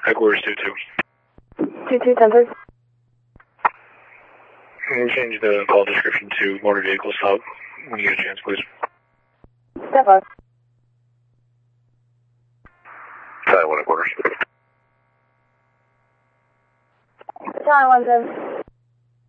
Headquarters 2-2. 2-2, center. We'll change the call description to motor vehicle stop when you get a chance, please. Step on. Side 1 headquarters. Side 1-7.